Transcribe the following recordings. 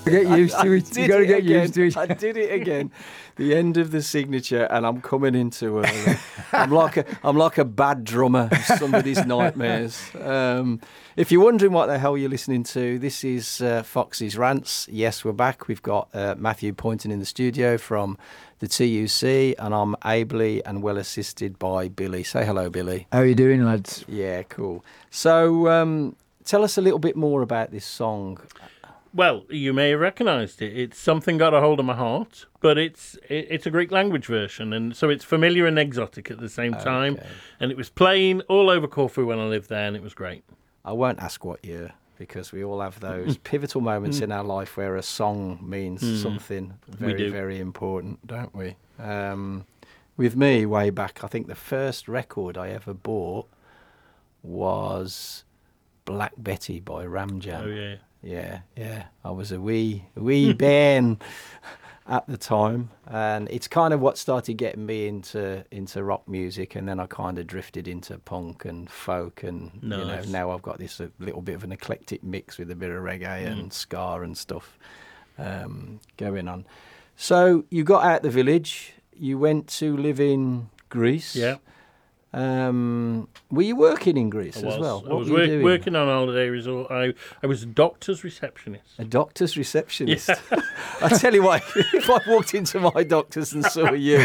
Get used to it. You got to get used to it. I did it again. The end of the signature, and I'm coming in too early. I'm like a bad drummer of somebody's nightmares. If you're wondering what the hell you're listening to, this is Foxy's Rants. Yes, we're back. We've got Matthew Poynton in the studio from the TUC, and I'm ably and well assisted by Billy. Say hello, Billy. How are you doing, lads? Yeah, cool. So tell us a little bit more about this song. Well, you may have recognised it. It's Something Got a Hold of My Heart, but it's a Greek language version, and so it's familiar and exotic at the same time. Okay. And it was playing all over Corfu when I lived there, and it was great. I won't ask what year, because we all have those pivotal moments in our life where a song means something very, very important, don't we? With me, way back, I think the first record I ever bought was Black Betty by Ram Jam. Oh, yeah. Yeah. I was a wee bairn at the time, and it's kind of what started getting me into rock music, and then I kind of drifted into punk and folk, and Nice. now I've got this a little bit of an eclectic mix with a bit of reggae and ska and stuff going on. So you got out the village, you went to live in Greece. Yeah. Were you working in Greece as well? I was were you doing? working on a holiday resort. I was a doctor's receptionist. A doctor's receptionist. Yeah. I tell you what, if I walked into my doctor's and saw you,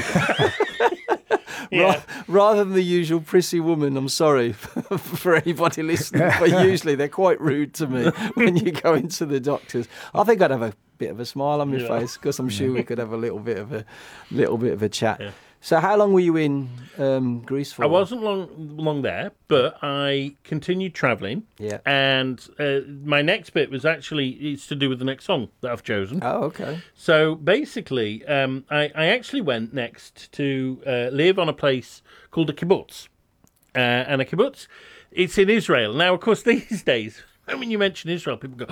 Yeah. rather than the usual prissy woman, I'm sorry for anybody listening, but usually they're quite rude to me when you go into the doctor's. I think I'd have a bit of a smile on my face, because I'm sure we could have a little bit of a chat. Yeah. So how long were you in Greece for? I wasn't long there, but I continued travelling. Yeah. And my next bit was it's to do with the next song that I've chosen. Oh, okay. So basically, I actually went next to live on a place called a kibbutz. And a kibbutz, it's in Israel. Now, of course, these days, when you mention Israel, people go,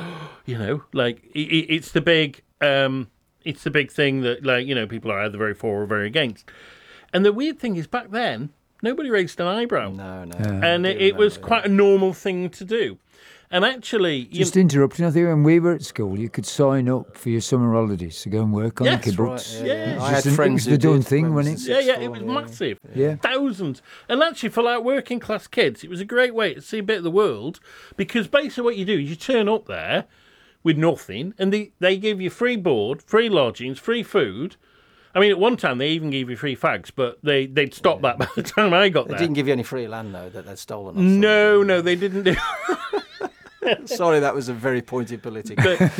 it's the big... it's the big thing that, people are either very for or very against. And the weird thing is, back then, nobody raised an eyebrow. No. And it was quite a normal thing to do. And actually... Just interrupting, I think when we were at school, you could sign up for your summer holidays to go and work on the kibbutz. Right, Yeah. I had It friends was who the done did thing, when I wasn't was it? in Yeah, sixth it was form, massive. Yeah. Thousands. And actually, for working class kids, it was a great way to see a bit of the world, because basically what you do is you turn up there with nothing, and they give you free board, free lodgings, free food. I mean, at one time, they even gave you free fags, but they'd stopped that by the time I got They there. didn't give you any free land, though, that they'd stolen off No, they didn't do. Sorry, that was a very pointed political.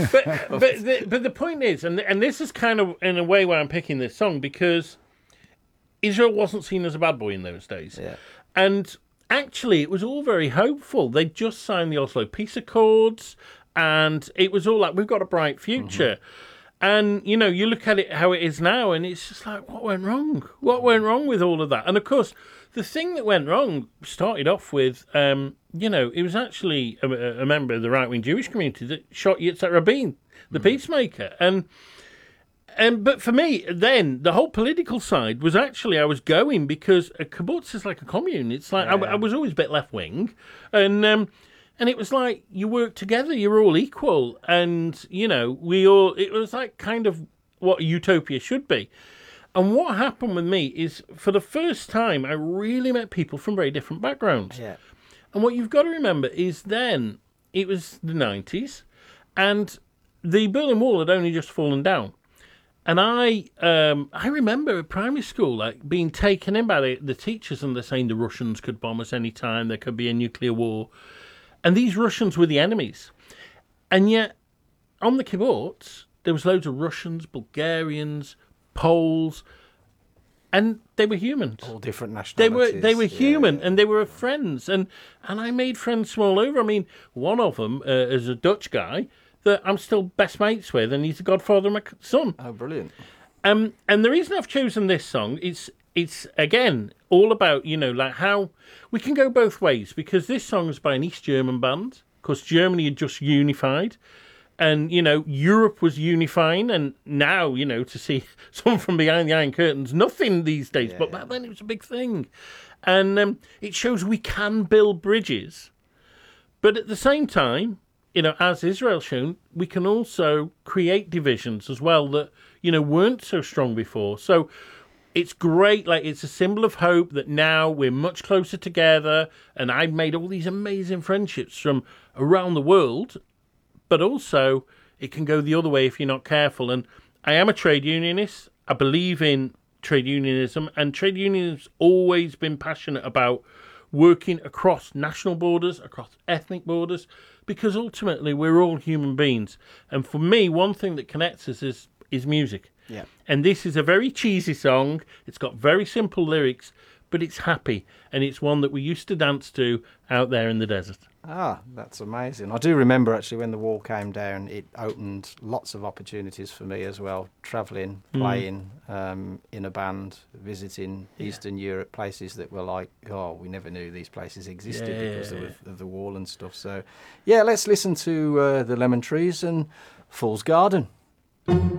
But the point is, and this is kind of in a way why I'm picking this song, because Israel wasn't seen as a bad boy in those days. Yeah. And actually, it was all very hopeful. They'd just signed the Oslo Peace Accords, and it was all like, we've got a bright future. And, you look at it how it is now, and it's just like, what went wrong? What went wrong with all of that? And, of course, the thing that went wrong started off with, it was actually a member of the right-wing Jewish community that shot Yitzhak Rabin, the peacemaker. But for me, then, the whole political side was actually, I was going because a kibbutz is like a commune. It's like, I was always a bit left-wing. And it was like, you work together, you're all equal. And, it was like kind of what utopia should be. And what happened with me is, for the first time, I really met people from very different backgrounds. Yeah. And what you've got to remember is then, it was the 90s, and the Berlin Wall had only just fallen down. And I remember at primary school, being taken in by the teachers, and they're saying the Russians could bomb us any time, there could be a nuclear war. And these Russians were the enemies. And yet, on the kibbutz, there was loads of Russians, Bulgarians, Poles, and they were humans. All different nationalities. They were human, and they were friends. And I made friends from all over. I mean, one of them is a Dutch guy that I'm still best mates with, and he's the godfather of my son. Oh, brilliant. And the reason I've chosen this song is it's again all about, how we can go both ways, because this song is by an East German band, because Germany had just unified, and, Europe was unifying, and now, to see someone from behind the Iron Curtain's nothing these days, but back then it was a big thing. And it shows we can build bridges, but at the same time, as Israel's shown, we can also create divisions as well that, weren't so strong before. So it's great. Like, it's a symbol of hope that now we're much closer together. And I've made all these amazing friendships from around the world. But also, it can go the other way if you're not careful. And I am a trade unionist. I believe in trade unionism. And trade union's always been passionate about working across national borders, across ethnic borders, because ultimately we're all human beings. And for me, one thing that connects us is music. Yeah. And this is a very cheesy song. It's got very simple lyrics, but it's happy. And it's one that we used to dance to out there in the desert. Ah, that's amazing. I do remember actually when the wall came down, it opened lots of opportunities for me as well. Travelling, playing in a band, visiting Eastern Europe, places that were like, we never knew these places existed because of the wall and stuff. So, let's listen to the Lemon Trees and Fool's Garden.